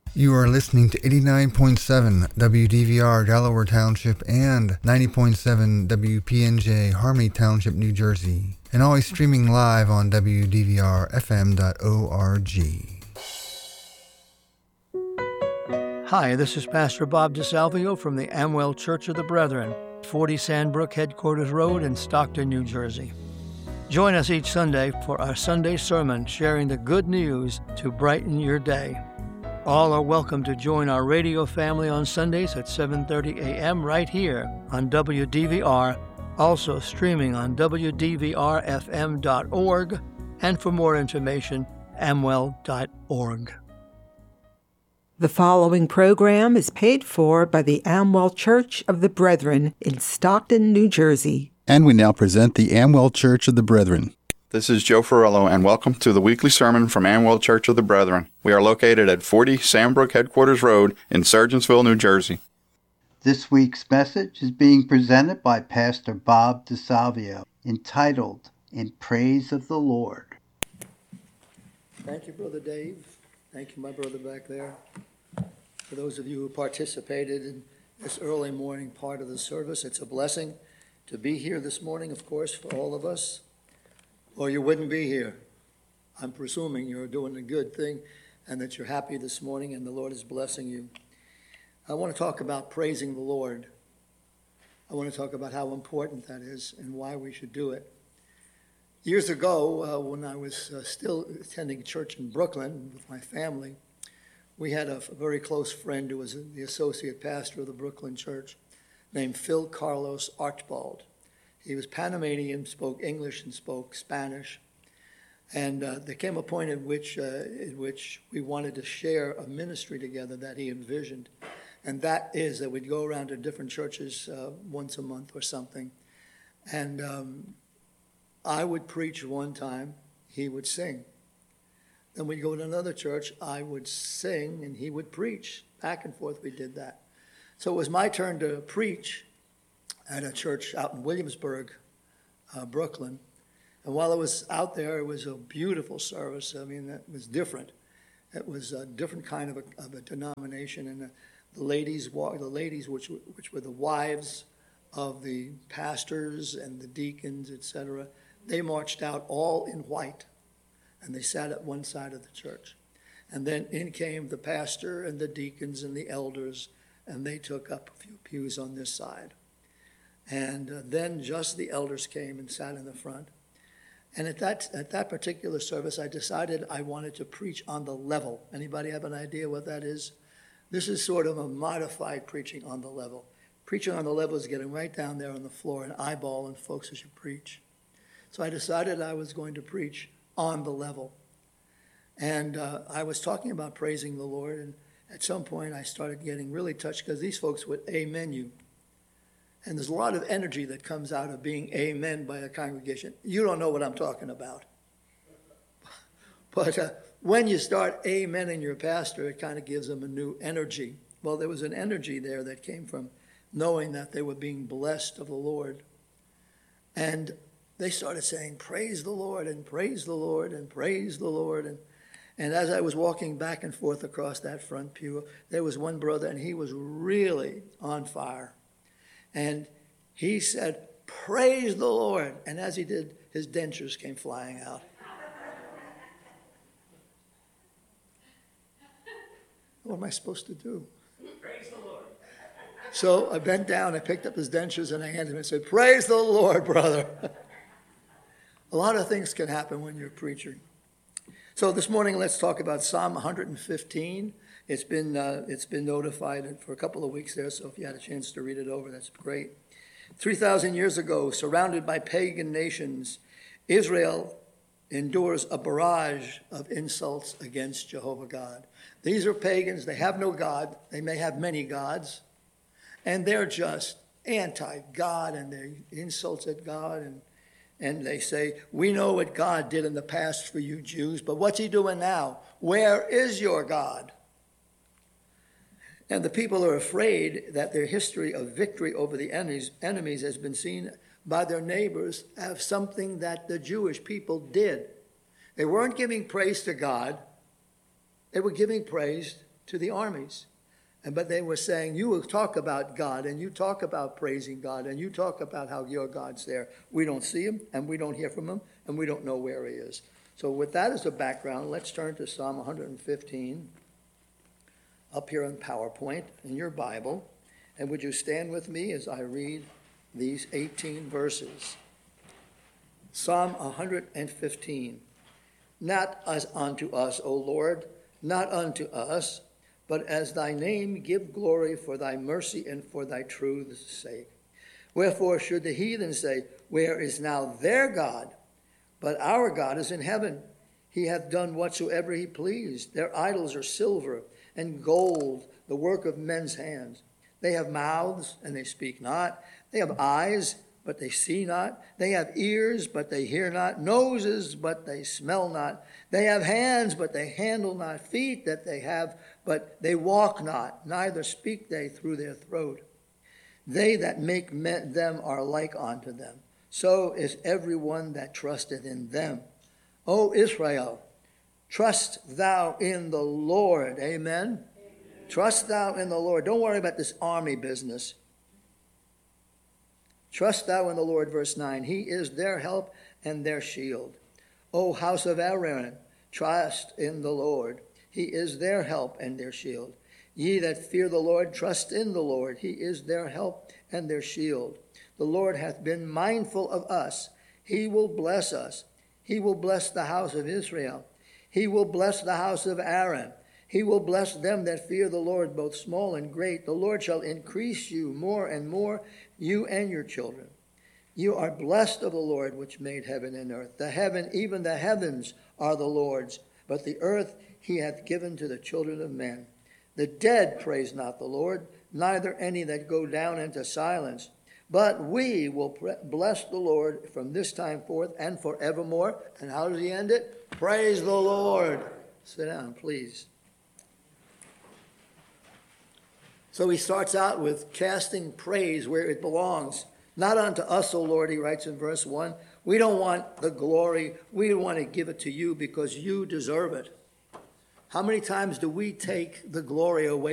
You are listening to 89.7 WDVR Delaware Township and 90.7 WPNJ Harmony Township, New Jersey, and always streaming live on WDVRFM.org. Hi, this is Pastor Bob DeSalvio from the Amwell Church of the Brethren, 40 Sandbrook Headquarters Road in Stockton, New Jersey. Join us each Sunday for our Sunday sermon sharing the good news to brighten your day. All are welcome to join our radio family on Sundays at 7:30 a.m. right here on WDVR, also streaming on WDVRFM.org, and for more information, amwell.org. The following program is paid for by the Amwell Church of the Brethren in Stockton, New Jersey. And we now present the Amwell Church of the Brethren. This is Joe Ferrello, and welcome to the weekly sermon from Amwell Church of the Brethren. We are located at 40 Sandbrook Headquarters Road in Sergeantsville, New Jersey. This week's message is being presented by Pastor Bob DeSalvio, entitled, In Praise of the Lord. Thank you, Brother Dave. Thank you, my brother back there. For those of you who participated in this early morning part of the service, it's a blessing to be here this morning, of course, for all of us. Or you wouldn't be here. I'm presuming you're doing a good thing and that you're happy this morning and the Lord is blessing you. I want to talk about praising the Lord. I want to talk about how important that is and why we should do it. Years ago, when I was still attending church in Brooklyn with my family, we had a very close friend who was the associate pastor of the Brooklyn church named Phil Carlos Archibald. He was Panamanian, spoke English and spoke Spanish. And there came a point in which we wanted to share a ministry together that he envisioned. And that is that we'd go around to different churches once a month or something. And I would preach one time, he would sing. Then we'd go to another church, I would sing, and he would preach. Back and forth we did that. So it was my turn to preach at a church out in Williamsburg, Brooklyn. And while I was out there, it was a beautiful service. I mean, it was different. It was a different kind of a denomination. And the ladies, which were the wives of the pastors and the deacons, etc., they marched out all in white. And they sat at one side of the church. And then in came the pastor and the deacons and the elders, and they took up a few pews on this side. And then just the elders came and sat in the front. And at that particular service, I decided I wanted to preach on the level. Anybody have an idea what that is? This is sort of a modified preaching on the level. Preaching on the level is getting right down there on the floor and eyeballing folks as you preach. So I decided I was going to preach on the level. And I was talking about praising the Lord, and at some point I started getting really touched because these folks would amen you. And there's a lot of energy that comes out of being amen by a congregation. You don't know what I'm talking about. But when you start amening your pastor, it kind of gives them a new energy. Well, there was an energy there that came from knowing that they were being blessed of the Lord. And they started saying, praise the Lord, and praise the Lord, and praise the Lord. And as I was walking back and forth across that front pew, there was one brother, and he was really on fire. And he said, praise the Lord. And as he did, his dentures came flying out. What am I supposed to do? Praise the Lord. So I bent down, I picked up his dentures, and I handed him and said, praise the Lord, brother. A lot of things can happen when you're preaching. So this morning, let's talk about Psalm 115. It's been notified for a couple of weeks there, so if you had a chance to read it over, that's great. 3,000 years ago, surrounded by pagan nations, Israel endures a barrage of insults against Jehovah God. These are pagans. They have no God. They may have many gods, and they're just anti-God, and they insults at God, and they say, we know what God did in the past for you Jews, but what's he doing now? Where is your God? And the people are afraid that their history of victory over the enemies has been seen by their neighbors as something that the Jewish people did. They weren't giving praise to God. They were giving praise to the armies. But they were saying, you will talk about God, and you talk about praising God, and you talk about how your God's there. We don't see him, and we don't hear from him, and we don't know where he is. So with that as a background, let's turn to Psalm 115, up here on PowerPoint in your Bible. And would you stand with me as I read these 18 verses? Psalm 115. Not as unto us, O Lord, not unto us, but as thy name give glory for thy mercy and for thy truth's sake. Wherefore should the heathen say, where is now their God? But our God is in heaven. He hath done whatsoever he pleased. Their idols are silver and gold, the work of men's hands. They have mouths, and they speak not. They have eyes, but they see not. They have ears, but they hear not. Noses, but they smell not. They have hands, but they handle not. Feet that they have, but they walk not. Neither speak they through their throat. They that make them are like unto them. So is every one that trusteth in them. O Israel, trust thou in the Lord. Amen. Trust thou in the Lord. Don't worry about this army business. Trust thou in the Lord, verse 9. He is their help and their shield. O house of Aaron, trust in the Lord. He is their help and their shield. Ye that fear the Lord, trust in the Lord. He is their help and their shield. The Lord hath been mindful of us. He will bless us. He will bless the house of Israel. He will bless the house of Aaron. He will bless them that fear the Lord, both small and great. The Lord shall increase you more and more, you and your children. You are blessed of the Lord, which made heaven and earth. The heaven, even the heavens, are the Lord's, but the earth he hath given to the children of men. The dead praise not the Lord, neither any that go down into silence. But we will bless the Lord from this time forth and forevermore. And how does he end it? Praise the Lord. Sit down, please. So he starts out with casting praise where it belongs. Not unto us, O Lord, he writes in verse 1. We don't want the glory. We want to give it to you because you deserve it. How many times do we take the glory away